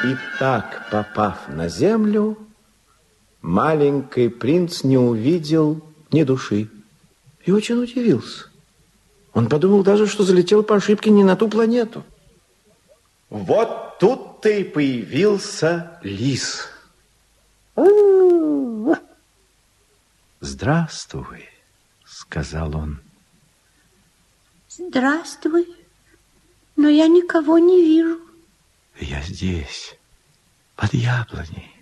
И так, попав на землю, маленький принц не увидел ни души и очень удивился. Он подумал даже, что залетел по ошибке не на ту планету. Вот тут-то и появился лис. «Здравствуй», — сказал он. «Здравствуй, но я никого не вижу». «Я здесь, под яблоней».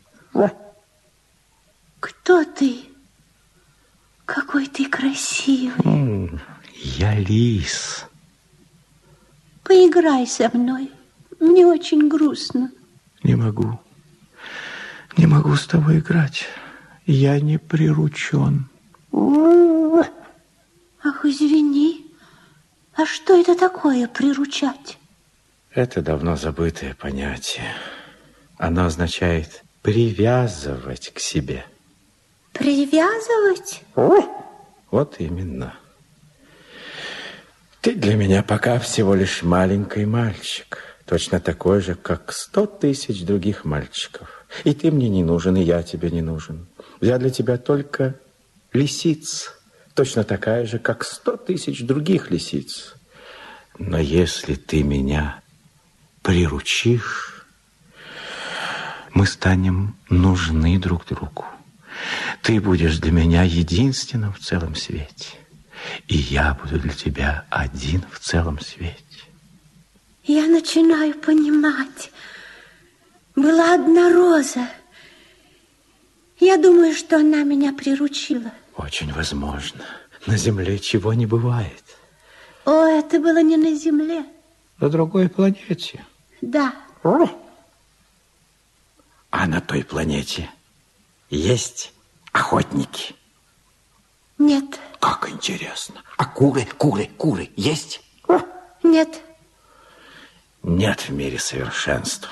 «Кто ты? Какой ты красивый». «Я лис». «Поиграй со мной, мне очень грустно». «Не могу. Не могу с тобой играть. Я не приручен». «Ах, извини. А что это такое приручать?» Это давно забытое понятие. Оно означает привязывать к себе. Привязывать? Вот именно. Ты для меня пока всего лишь маленький мальчик, точно такой же, как 100 тысяч других мальчиков. И ты мне не нужен, и я тебе не нужен. Я для тебя только лисица, точно такая же, как 100 тысяч других лисиц. Но если ты меня приручишь, мы станем нужны друг другу. Ты будешь для меня единственным в целом свете, и я буду для тебя один в целом свете. Я начинаю понимать. Была одна роза. Я думаю, что она меня приручила. Очень возможно. На земле чего не бывает. О, это было не на земле. На другой планете. Да. А на той планете есть охотники? Нет. Как интересно. А куры есть? Нет. Нет в мире совершенства.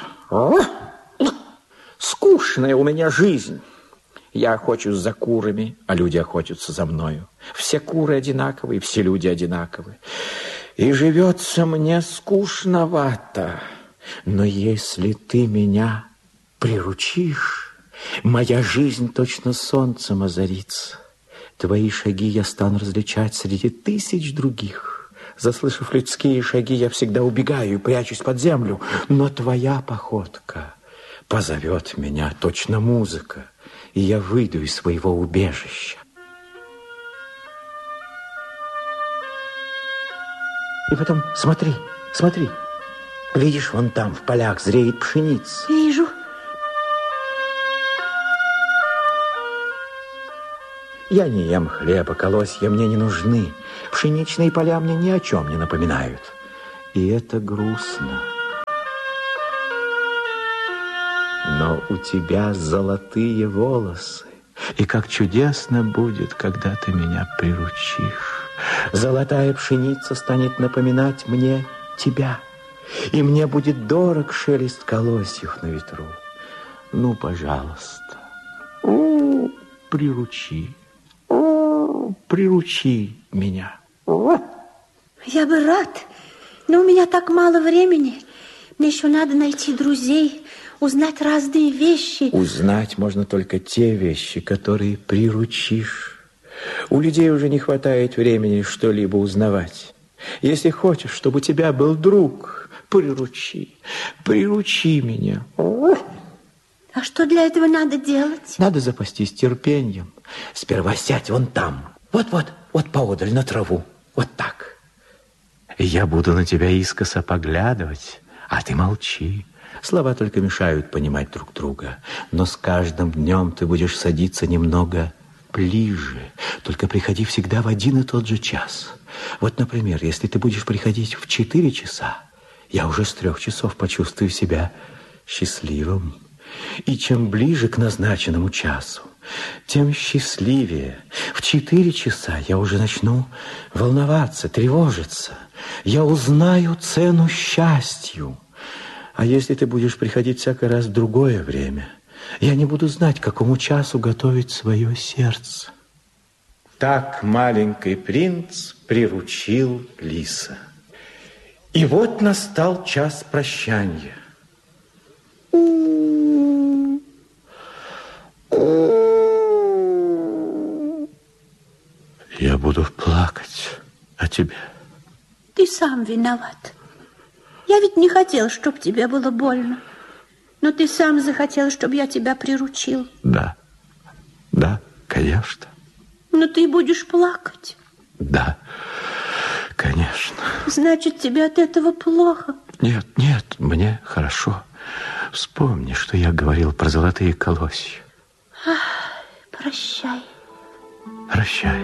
Скучная у меня жизнь. Я охочусь за курами, а люди охотятся за мною. Все куры одинаковые, все люди одинаковые. И живется мне скучновато. Но если ты меня приручишь, моя жизнь точно солнцем озарится. Твои шаги я стану различать среди тысяч других. Заслышав людские шаги, я всегда убегаю и прячусь под землю. Но твоя походка позовет меня, точно музыка, и я выйду из своего убежища. И потом, смотри. Видишь, вон там, в полях, зреет пшеница. Вижу. Я не ем хлеба, колосья мне не нужны. Пшеничные поля мне ни о чем не напоминают. И это грустно. Но у тебя золотые волосы. И как чудесно будет, когда ты меня приручишь. Золотая пшеница станет напоминать мне тебя. И мне будет дорог шелест колосьев на ветру. Ну, пожалуйста, приручи меня. Я бы рад, но у меня так мало времени. Мне еще надо найти друзей, узнать разные вещи. Узнать можно только те вещи, которые приручишь. У людей уже не хватает времени что-либо узнавать. Если хочешь, чтобы у тебя был друг, приручи меня. А что для этого надо делать? Надо запастись терпением. Сперва сядь вон там. Вот поодаль на траву. Вот так. Я буду на тебя искоса поглядывать, а ты молчи. Слова только мешают понимать друг друга. Но с каждым днем ты будешь садиться немного ближе. Только приходи всегда в один и тот же час. Вот, например, если ты будешь приходить в 4 часа, я уже с 3 часов почувствую себя счастливым. И чем ближе к назначенному часу, тем счастливее. В 4 часа я уже начну волноваться, тревожиться. Я узнаю цену счастью. А если ты будешь приходить всякий раз в другое время, я не буду знать, к какому часу готовить свое сердце. Так маленький принц приручил лиса. И вот настал час прощания. сам виноват. Я ведь не хотел, чтобы тебе было больно. Но ты сам захотел, чтобы я тебя приручил. Да, конечно. Но ты будешь плакать. Да, конечно. Значит, тебе от этого плохо? Нет, мне хорошо. Вспомни, что я говорил про золотые колосья. Прощай. Прощай.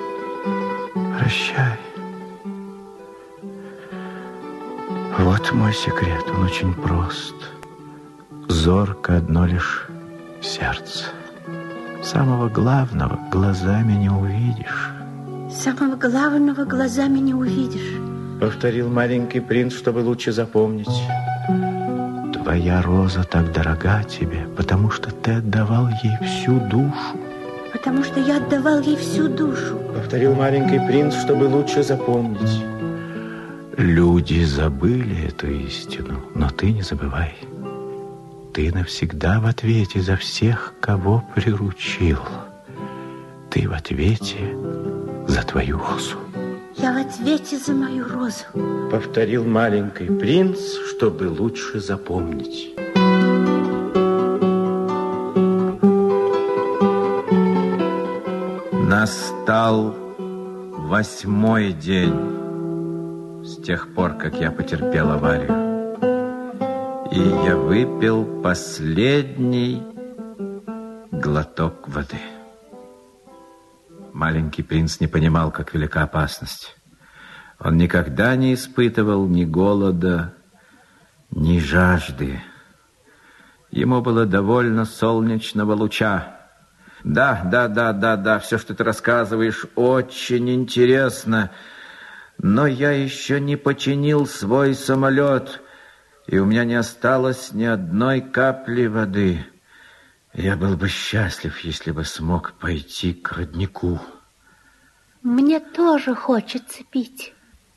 Вот мой секрет, он очень прост. Зорко одно лишь сердце. Самого главного глазами не увидишь. Самого главного глазами не увидишь. Повторил маленький принц, чтобы лучше запомнить. Твоя роза так дорога тебе, потому что ты отдавал ей всю душу. Потому что я отдавал ей всю душу. Повторил маленький принц, чтобы лучше запомнить. Люди забыли эту истину, но ты не забывай. Ты навсегда в ответе за всех, кого приручил. Ты в ответе за твою розу. Я в ответе за мою розу. Повторил маленький принц, чтобы лучше запомнить. Настал 8-й день с тех пор, как я потерпел аварию. И я выпил последний глоток воды. Маленький принц не понимал, как велика опасность. Он никогда не испытывал ни голода, ни жажды. Ему было довольно солнечного луча. Да, все, что ты рассказываешь, очень интересно. Но я еще не починил свой самолет, и у меня не осталось ни одной капли воды. Я был бы счастлив, если бы смог пойти к роднику. Мне тоже хочется пить.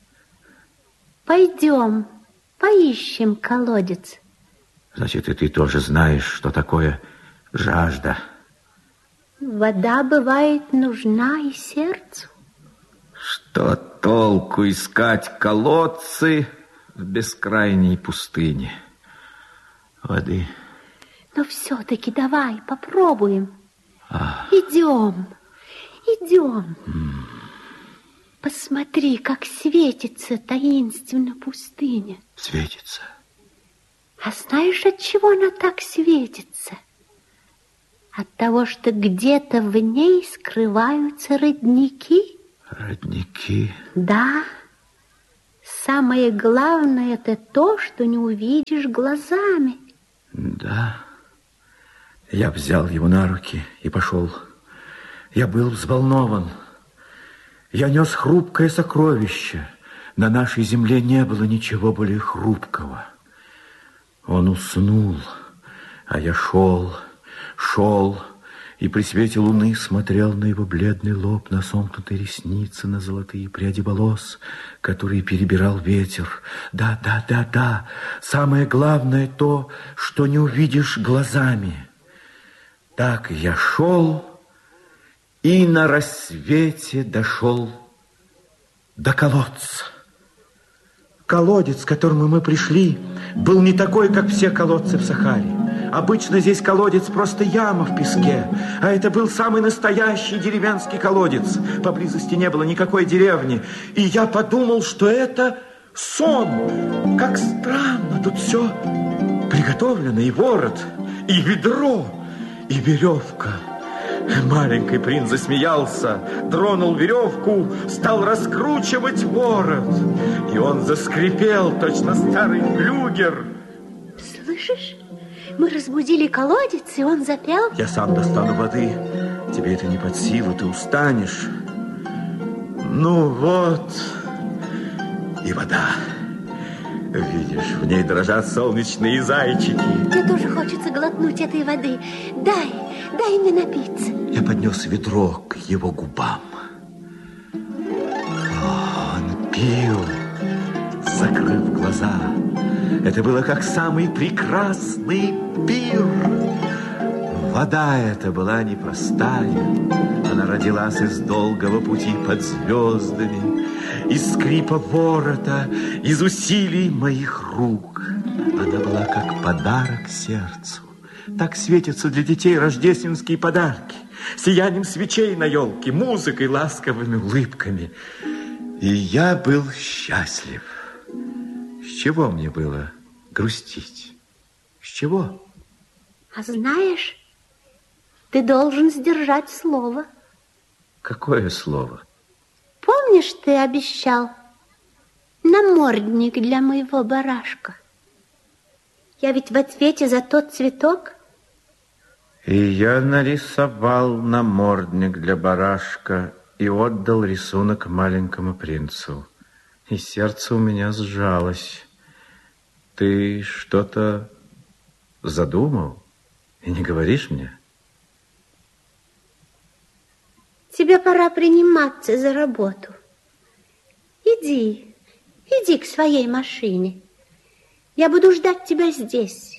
Пойдем, поищем колодец. Значит, и ты тоже знаешь, что такое жажда. Вода бывает нужна и сердцу. Что толку искать колодцы в бескрайней пустыне? Воды. Но все-таки давай попробуем. Идем. Посмотри, как светится таинственно пустыня. Светится. А знаешь, от чего она так светится? От того, что где-то в ней скрываются родники. Родники? Да. Самое главное, это то, что не увидишь глазами. Да. Я взял его на руки и пошел. Я был взволнован. Я нес хрупкое сокровище. На нашей земле не было ничего более хрупкого. Он уснул, а я шел, и при свете луны смотрел на его бледный лоб, на сомкнутые ресницы, на золотые пряди волос, которые перебирал ветер. Да. Самое главное то, что не увидишь глазами. Так я шел и на рассвете дошел до колодца. Колодец, к которому мы пришли, был не такой, как все колодцы в Сахаре. Обычно здесь колодец просто яма в песке, а это был самый настоящий деревенский колодец. Поблизости не было никакой деревни, и я подумал, что это сон. Как странно, тут все приготовлено, и ворот, и ведро, и веревка. Маленький принц засмеялся, тронул веревку, стал раскручивать ворот, и он заскрипел, точно старый флюгер. Слышишь? Мы разбудили колодец, и он запел. Я сам достану воды. Тебе это не под силу, ты устанешь. Ну вот, и вода. Видишь, в ней дрожат солнечные зайчики. Мне тоже хочется глотнуть этой воды. Дай мне напиться. Я поднес ведро к его губам. Он пил, закрыв глаза. Это было как самый прекрасный пир. Вода эта была непростая. Она родилась из долгого пути под звездами. из скрипа ворота, из усилий моих рук. Она была как подарок сердцу. Так светятся для детей рождественские подарки. Сиянием свечей на елке, музыкой, ласковыми улыбками. И я был счастлив. С чего мне было грустить? С чего? А знаешь, ты должен сдержать слово. Какое слово? Помнишь, ты обещал намордник для моего барашка? Я ведь в ответе за тот цветок. И я нарисовал намордник для барашка и отдал рисунок маленькому принцу. И сердце у меня сжалось. Ты что-то задумал и не говоришь мне? Тебе пора приниматься за работу. Иди к своей машине. Я буду ждать тебя здесь.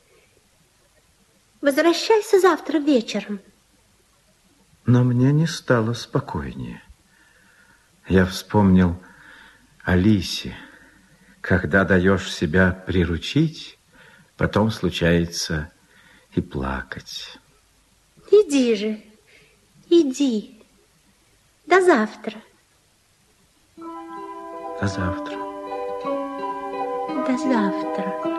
Возвращайся завтра вечером. Но мне не стало спокойнее. Я вспомнил о Лисе. Когда даешь себя приручить, потом случается и плакать. Иди же, иди. До завтра. До завтра. До завтра.